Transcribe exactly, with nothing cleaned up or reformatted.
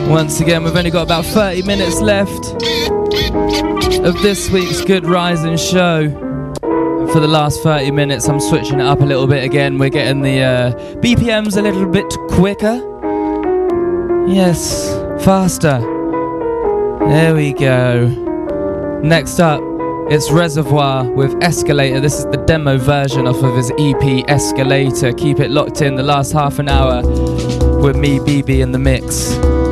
Once again, we've only got about thirty minutes left of this week's Good Rising show. For the last thirty minutes, I'm switching it up a little bit again. We're getting the uh, B P Ms a little bit quicker. Yes, faster. There we go. Next up, it's Reservoir with Escalator. This is the demo version off of his E P Escalator. Keep it locked in the last half an hour with me, B B, in the mix.